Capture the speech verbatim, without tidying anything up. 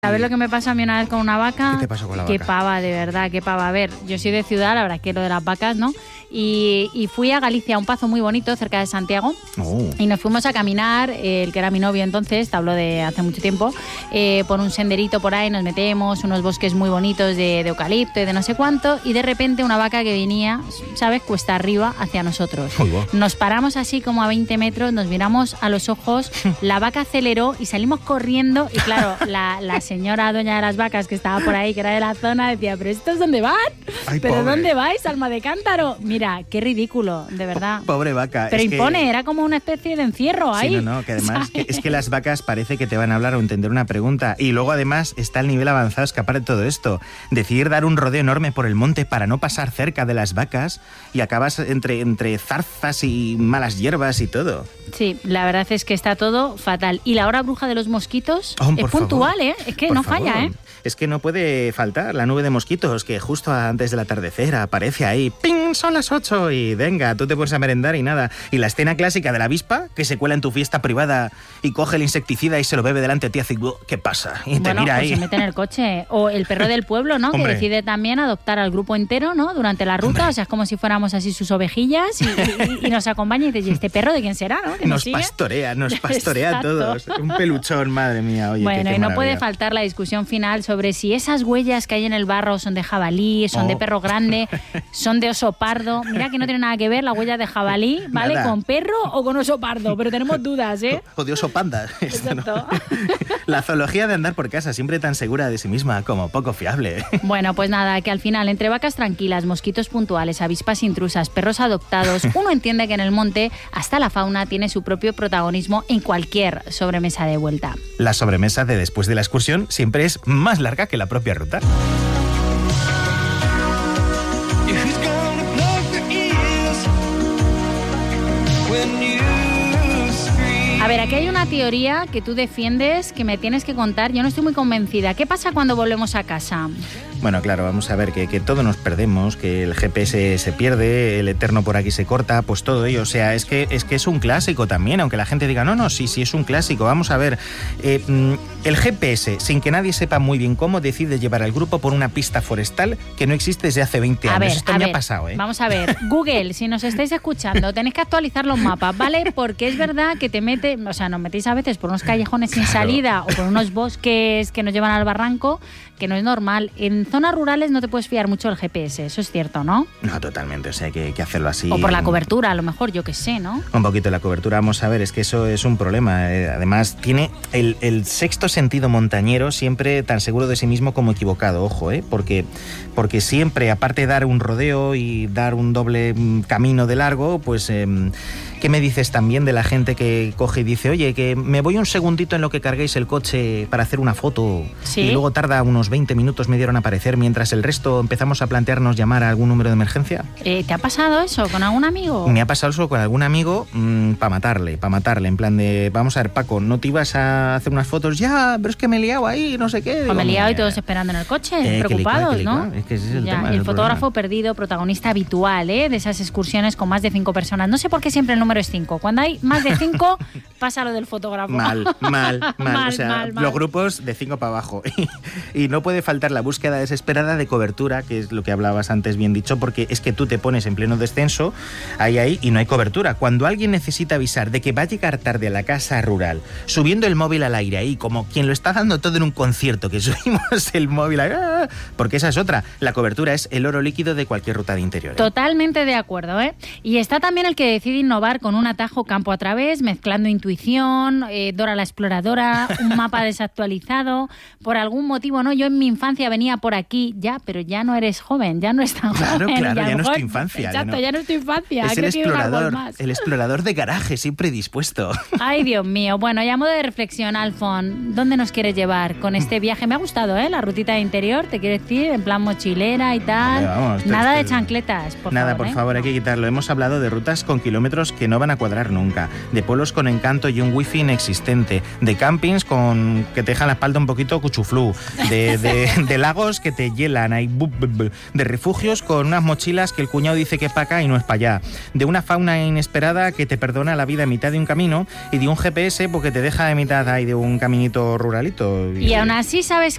¿Sabes lo que me pasó a mí una vez con una vaca? ¿Qué te pasó con la Qué vaca? pava, de verdad, qué pava. A ver, yo soy de ciudad, la verdad es que lo de las vacas, ¿no? Y, y fui a Galicia, a un pazo muy bonito cerca de Santiago. Oh. Y nos fuimos a caminar, eh, el que era mi novio entonces, te hablo de hace mucho tiempo, eh, por un senderito por ahí, nos metemos, unos bosques muy bonitos de, de eucalipto y de no sé cuánto, y de repente una vaca que venía, ¿sabes?, cuesta arriba hacia nosotros. Uy, wow. Nos paramos así como a veinte metros, nos miramos a los ojos, la vaca aceleró y salimos corriendo, y claro, la, la señora dueña de las vacas que estaba por ahí, que era de la zona, decía, ¿pero estos dónde van? Ay, ¿Pero pobre. dónde vais, alma de cántaro? Mira, qué ridículo, de verdad. Pobre vaca. Pero es impone, que... era como una especie de encierro ahí. Sí, no, no, que además que es que las vacas parece que te van a hablar o entender una pregunta. Y luego además está el nivel avanzado escapar de todo esto. Decidir dar un rodeo enorme por el monte para no pasar cerca de las vacas y acabas entre, entre zarzas y malas hierbas y todo. Sí, la verdad es que está todo fatal. Y la hora bruja de los mosquitos Oh, es por puntual, favor. ¿eh? Es que Por no favor. falla, ¿eh? Es que no puede faltar la nube de mosquitos que justo antes del atardecer aparece ahí. ¡Ping! Son las ocho y venga, tú te pones a merendar y nada. Y la escena clásica de la avispa que se cuela en tu fiesta privada y coge el insecticida y se lo bebe delante de ti y hace, ¿qué pasa? Y te Bueno, mira pues ahí. se mete en el coche. O el perro del pueblo, ¿no? Hombre. Que decide también adoptar al grupo entero, ¿no? Durante la ruta. Hombre. O sea, es como si fuéramos así sus ovejillas y, y- y nos acompaña y dice, ¿y este perro de quién será, no? Que nos, Nos sigue. pastorea, nos pastorea a Exacto. todos. Un peluchón, madre mía. Oye, Bueno, qué- qué y no puede maravilla. faltar la discusión final sobre si esas huellas que hay en el barro son de jabalí, son Oh. de perro grande, son de oso pardo. Mira que no tiene nada que ver la huella de jabalí, ¿vale? Nada. Con perro o con oso pardo, pero tenemos dudas, ¿eh? Odioso panda. Esto, ¿no? Exacto. La zoología de andar por casa, siempre tan segura de sí misma como poco fiable. Bueno, pues nada, que al final entre vacas tranquilas, mosquitos puntuales, avispas intrusas, perros adoptados, uno entiende que en el monte hasta la fauna tiene su propio protagonismo en cualquier sobremesa de vuelta. La sobremesa de después de la excursión siempre es más larga que la propia ruta. Who's gonna plug the ears when you scream? A ver, aquí hay una teoría que tú defiendes que me tienes que contar. Yo no estoy muy convencida. ¿Qué pasa cuando volvemos a casa? Bueno, claro, vamos a ver que, que todo nos perdemos, que el G P S se pierde, el eterno por aquí se corta, pues todo ello. O sea, es que es que es un clásico también, aunque la gente diga, no, no, sí, sí, es un clásico. Vamos a ver, eh, mm, el G P S, sin que nadie sepa muy bien cómo, decide llevar al grupo por una pista forestal que no existe desde hace veinte A años. ver, Esto a me ver, ha pasado, ¿eh? Vamos a ver, Google, si nos estáis escuchando, tenéis que actualizar los mapas, ¿vale? Porque es verdad que te mete, o sea, nos metéis a veces por unos callejones sin Claro. salida o por unos bosques que nos llevan al barranco, que no es normal. En zonas rurales no te puedes fiar mucho del G P S, eso es cierto, ¿no? No, totalmente, o sea, hay que, hay que hacerlo así. O por la cobertura, a lo mejor, yo qué sé, ¿no? Un poquito la cobertura, vamos a ver, es que eso es un problema. Eh, además, tiene el, el sexto sentido montañero siempre tan seguro de sí mismo como equivocado, ojo, ¿eh? Porque, porque siempre, aparte de dar un rodeo y dar un doble mm, camino de largo, pues, eh, ¿qué me dices también de la gente que coge y dice, oye, que me voy un segundito en lo que carguéis el coche para hacer una foto Sí. y luego tarda unos veinte minutos, media hora en aparecer, mientras el resto empezamos a plantearnos llamar a algún número de emergencia? Eh, ¿Te ha pasado eso con algún amigo? Me ha pasado eso con algún amigo para matarle, para matarle, en plan de, vamos a ver, Paco, ¿no te ibas a hacer unas fotos? Ya, pero es que me he liado ahí, no sé qué. O me he liado y Digo, todos esperando en el coche, Eh, que preocupados, licua, que ¿no? licua. Es que ese es el Ya, tema, y el el fotógrafo problema. perdido, protagonista habitual, ¿eh? De esas excursiones con más de cinco personas. No sé por qué siempre el número es cinco. Cuando hay más de cinco, pasa lo del fotógrafo. Mal, mal, mal. Mal, o sea, mal, mal. los grupos de cinco para abajo. Y no puede faltar la búsqueda desesperada de cobertura, que es lo que hablabas antes bien dicho, porque es que tú te pones en pleno descenso, ahí, ahí, y no hay cobertura. Cuando alguien necesita avisar de que va a llegar tarde a la casa rural, subiendo el móvil al aire ahí, como quien lo está dando todo en un concierto, que subimos el móvil ahí, ¡ah! Porque esa es otra. La cobertura es el oro líquido de cualquier ruta de interior, ¿eh? Totalmente de acuerdo, ¿eh? Y está también el que decide innovar con un atajo campo a través, mezclando intuición, eh, Dora la exploradora, un mapa desactualizado. Por algún motivo, ¿no? Yo en mi infancia venía por aquí, ya, pero ya no eres joven, ya no es tan Claro, joven. claro, y a ya lo no es tu mejor- infancia, ya Exacto, no. ya no es tu infancia. Es el creo que iba a algo explorador, más. el explorador de garaje, siempre dispuesto. Ay, Dios mío. Bueno, ya a modo de reflexión, Alfon, ¿dónde nos quieres llevar con este viaje? Me ha gustado, ¿eh? La rutita de interior, te quiero decir, en plan mochilera y tal. Vale, vamos, esto- Nada de esto- chancletas, por Nada, favor. por ¿eh? favor, hay No. que quitarlo. Hemos hablado de rutas con kilómetros que no van a cuadrar nunca, de pueblos con encanto y un wifi inexistente, de campings con que te dejan la espalda un poquito cuchuflú, de, de, de lagos que te hielan, hay bu- bu- bu- de refugios con unas mochilas que el cuñado dice que es para acá y no es para allá, de una fauna inesperada que te perdona la vida a mitad de un camino y de un G P S porque te deja de mitad ahí de un caminito ruralito. Y aún así, ¿sabes